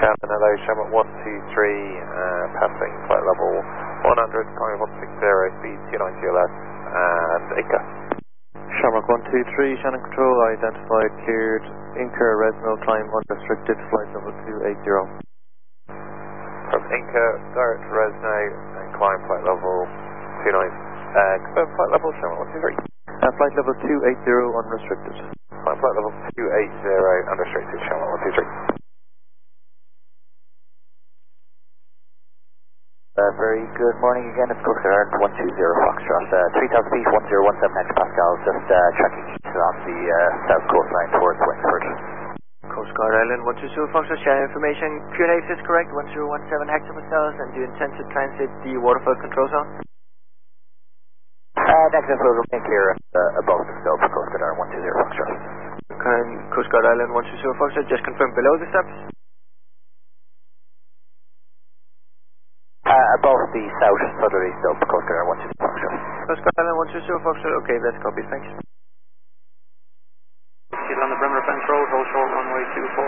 Shannon, hello, Shamrock 123, passing flight level 100, climbing 160, speed 290 left, and Inca. Shamrock 123, Shannon Control, identified, cleared, Inca, Resno, climb unrestricted, flight level 280. From Inca, direct to Resno, and climb flight level 290, confirm flight level, Shamrock 123. Flight level 280, unrestricted. Climb flight level 280, unrestricted, Shamrock 123. Very good morning again, it's Coast Guard 120 Foxtrot, 3000 feet, 1017 hectopascals, just tracking east on the south coastline towards Wexford. Coast Guard Island 120 Foxtrot, share information, QNA is correct, 1017 hectopascals, and do you intend to transit the waterfall control zone? Negative, will remain clear above the slope, Coast Guard Island 120 Foxtrot. Coast Guard Island 120 Foxtrot, just confirm below the steps? Above the south southerly slope, Coast Guard 120 Foxtrot. Coast Guard Island 120 Foxtrot, okay, that's copy, thanks. Get on the perimeter fence road, hold short runway 24.